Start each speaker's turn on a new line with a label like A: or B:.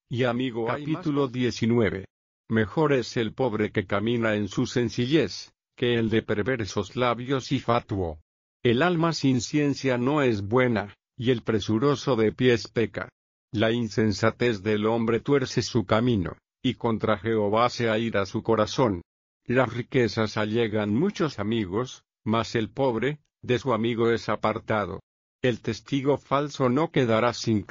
A: y amigo. Capítulo 19. Mejor es el pobre que camina en su sencillez, que el de perversos labios y fatuo. El alma sin ciencia no es buena, y el presuroso de pies peca. La insensatez del hombre tuerce su camino, y contra Jehová se aira su corazón. Las riquezas allegan muchos amigos, mas el pobre, de su amigo es apartado. El testigo falso no quedará sin